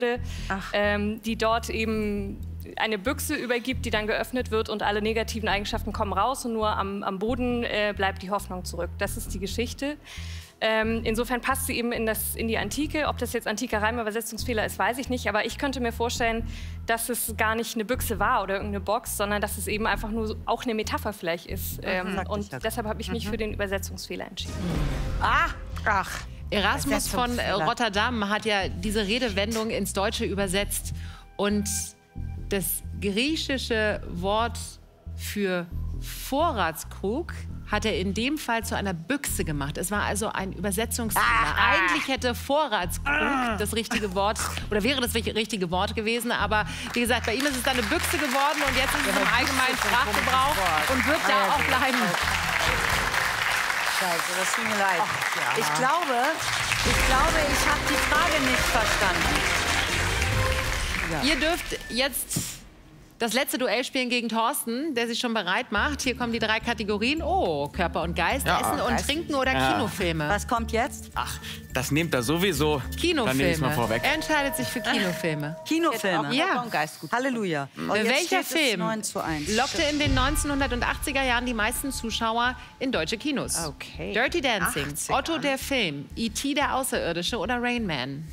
die dort eben eine Büchse übergibt, die dann geöffnet wird und alle negativen Eigenschaften kommen raus und nur am Boden bleibt die Hoffnung zurück. Das ist die Geschichte. Insofern passt sie eben in die Antike. Ob das jetzt antiker Reimübersetzungsfehler ist, weiß ich nicht. Aber ich könnte mir vorstellen, dass es gar nicht eine Büchse war oder irgendeine Box, sondern dass es eben einfach nur auch eine Metapher vielleicht ist. Und deshalb habe ich mich für den Übersetzungsfehler entschieden. Ach. Erasmus von Rotterdam hat ja diese Redewendung ins Deutsche übersetzt. Und das griechische Wort für Vorratskrug hat er in dem Fall zu einer Büchse gemacht. Es war also ein Übersetzungsfehler. Eigentlich hätte Vorratskrug das richtige Wort, oder wäre das richtige Wort gewesen. Aber wie gesagt, bei ihm ist es dann eine Büchse geworden und jetzt ist es im allgemeinen Sprachgebrauch und wird da auch bleiben. Scheiße, das tut mir leid. Ich glaube, ich habe die Frage nicht verstanden. Ja. Ihr dürft jetzt das letzte Duell spielen gegen Thorsten, der sich schon bereit macht. Hier kommen die 3 Kategorien. Oh, Körper und Geist, Essen und Trinken oder Kinofilme. Was kommt jetzt? Ach, das nehmt er sowieso. Kinofilme. Mal vorweg. Er entscheidet sich für Kinofilme. Kinofilme? Ja. Halleluja. Welcher Film 9:1. lockte in den 1980er Jahren die meisten Zuschauer in deutsche Kinos? Okay. Dirty Dancing, 80er. Otto der Film, E.T. der Außerirdische oder Rain Man?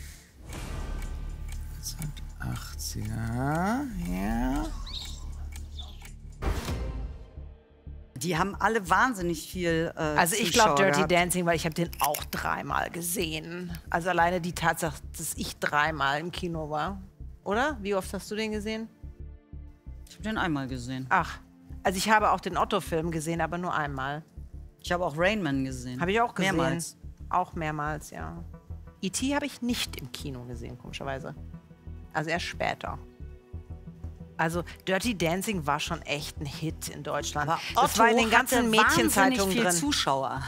80er, ja. Die haben alle wahnsinnig viel Also ich Zuschauer glaube Dirty gehabt. Dancing, weil ich habe den auch 3-mal gesehen. Also alleine die Tatsache, dass ich 3-mal im Kino war. Oder? Wie oft hast du den gesehen? Ich habe den einmal gesehen. Ach, also ich habe auch den Otto-Film gesehen, aber nur einmal. Ich habe auch Rain Man gesehen. Habe ich auch gesehen. Mehrmals. Auch mehrmals, ja. E.T. habe ich nicht im Kino gesehen, komischerweise. Also erst später. Also Dirty Dancing war schon echt ein Hit in Deutschland. Aber das war in den ganzen hatte Mädchenzeitungen wahnsinnig viel drin. Zuschauer.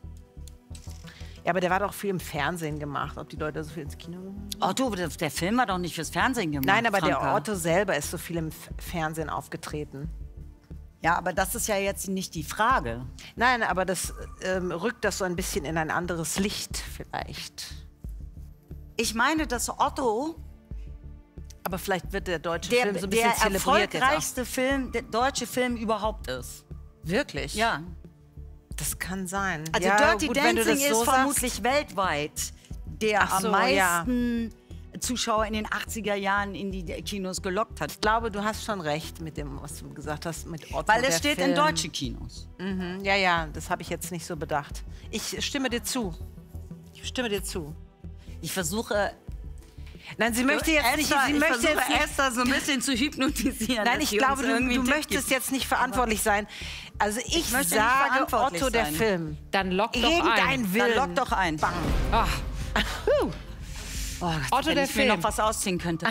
Ja, aber der war doch viel im Fernsehen gemacht. Ob die Leute so viel ins Kino gehen? Otto, der Film war doch nicht fürs Fernsehen gemacht. Nein, aber Franka. der Otto selber ist so viel im Fernsehen aufgetreten. Ja, aber das ist ja jetzt nicht die Frage. Nein, aber das rückt das so ein bisschen in ein anderes Licht vielleicht. Ich meine, dass Otto Aber vielleicht wird der deutsche Film so ein bisschen der zelebriert jetzt auch. erfolgreichste Film, der deutsche Film überhaupt ist. Wirklich? Ja. Das kann sein. Also ja, Dirty gut, wenn du Dancing das so ist sagst. vermutlich weltweit der Ach so, am meisten Zuschauer in den 80er Jahren in die Kinos gelockt hat. Ich glaube, du hast schon recht mit dem, was du gesagt hast, mit Otto. Weil der es steht Film. in deutsche Kinos. Mhm, ja, ja, das habe ich jetzt nicht so bedacht. Ich stimme dir zu. Ich stimme dir zu. Ich versuche Nein, sie möchte jetzt nicht. Sie möchte jetzt nicht. Esther so ein bisschen zu hypnotisieren. Nein, ich glaube, du möchtest jetzt nicht verantwortlich sein. Also ich möchte nicht sage verantwortlich Otto der sein. Film. Dann lock doch ein. Irgendein Willen. Dann lock doch ein. Bang. Ach, Oh Gott, Otto wenn der ich mir Film. noch was ausziehen könnte.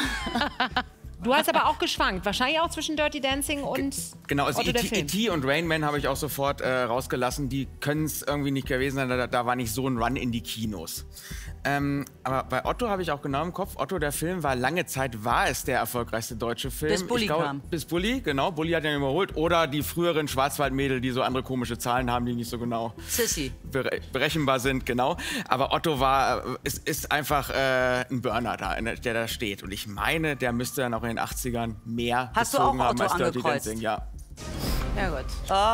du hast aber auch geschwankt. Wahrscheinlich auch zwischen Dirty Dancing und Genau, also Otto der Film. E.T. und Rain Man habe ich auch sofort rausgelassen. Die können es irgendwie nicht gewesen sein. Da war nicht so ein Run in die Kinos. Aber bei Otto habe ich auch genau im Kopf, Otto der Film war lange Zeit, war es der erfolgreichste deutsche Film. Bis Bulli kam. Bis Bulli, genau. Bulli hat ihn überholt. Oder die früheren Schwarzwaldmädel, die so andere komische Zahlen haben, die nicht so genau Sissy. berechenbar sind, genau. Aber Otto ist einfach ein Burner da, der da steht. Und ich meine, der müsste dann auch in den 80ern mehr Hast du gezogen auch haben Otto als Dirty angekreuzt? Dancing. Ja. Ja gut.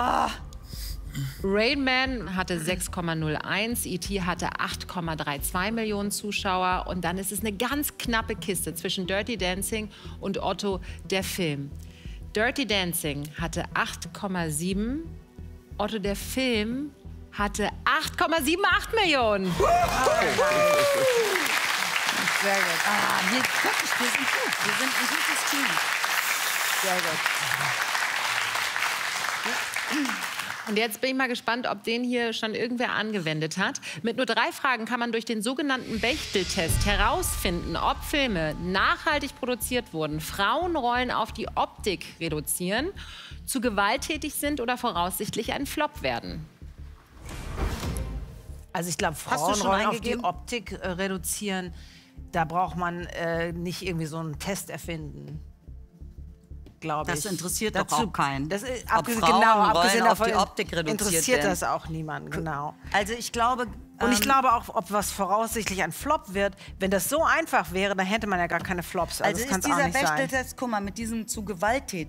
Rain Man hatte 6,01, E.T. hatte 8,32 Millionen Zuschauer. Und dann ist es eine ganz knappe Kiste zwischen Dirty Dancing und Otto der Film. Dirty Dancing hatte 8,7, Otto der Film hatte 8,78 Millionen. Sehr gut. Wir sind gut. Wir sind ein gutes Team. Sehr gut. Und jetzt bin ich mal gespannt, ob den hier schon irgendwer angewendet hat. Mit nur 3 Fragen kann man durch den sogenannten Bechtel-Test herausfinden, ob Filme nachhaltig produziert wurden, Frauenrollen auf die Optik reduzieren, zu gewalttätig sind oder voraussichtlich ein Flop werden. Also ich glaube, Hast du schon Frauenrollen auf die eingegeben? Optik reduzieren, da braucht man nicht irgendwie so einen Test erfinden. glaube ich. Das interessiert doch auch keinen. Das ist, abgesehen davon, auf die Optik reduziert interessiert werden. das auch niemanden, genau. Also ich glaube... Und ich glaube auch, ob was voraussichtlich ein Flop wird, wenn das so einfach wäre, dann hätte man ja gar keine Flops. Also das ist dieser Bechdel-Test, guck mal, mit diesem zu gewalttätig